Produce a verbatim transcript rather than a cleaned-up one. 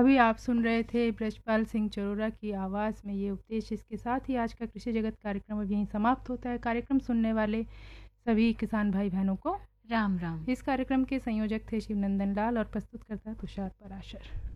अभी आप सुन रहे थे ब्रजपाल सिंह चरोरा की आवाज़ में ये उपदेश। इसके साथ ही आज का कृषि जगत कार्यक्रम अब यहीं समाप्त होता है। कार्यक्रम सुनने वाले सभी किसान भाई बहनों को राम राम। इस कार्यक्रम के संयोजक थे शिवनंदन लाल और प्रस्तुतकर्ता तुषार पराशर।